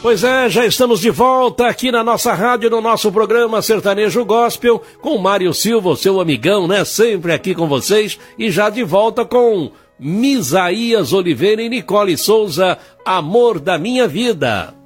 Pois é, já estamos de volta aqui na nossa rádio, no nosso programa Sertanejo Gospel, com Mário Silva, o seu amigão, né? Sempre aqui com vocês, e já de volta com Misaías Oliveira e Nicole Souza, Amor da Minha Vida.